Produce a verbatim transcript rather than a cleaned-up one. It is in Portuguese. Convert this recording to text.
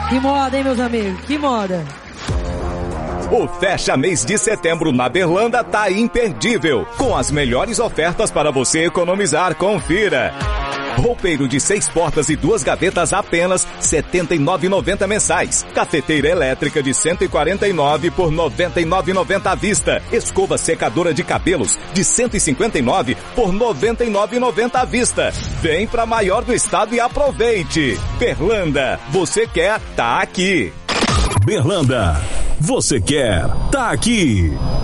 Que moda, hein, meus amigos? Que moda. O Fecha Mês de Setembro na Berlanda tá imperdível, com as melhores ofertas para você economizar. Confira. Roupeiro de seis portas e duas gavetas apenas setenta e nove reais e noventa centavos mensais. Cafeteira elétrica de cento e quarenta e nove por noventa e nove reais e noventa centavos à vista. Escova secadora de cabelos de cento e cinquenta e nove por noventa e nove reais e noventa centavos à vista. Vem pra maior do estado e aproveite. Berlanda, você quer, tá aqui. Berlanda, você quer, tá aqui.